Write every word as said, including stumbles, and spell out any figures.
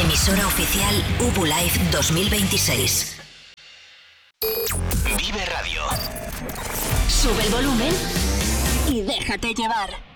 Emisora oficial U B U Live dos mil veintiséis. Vive Radio. Sube el volumen y déjate llevar.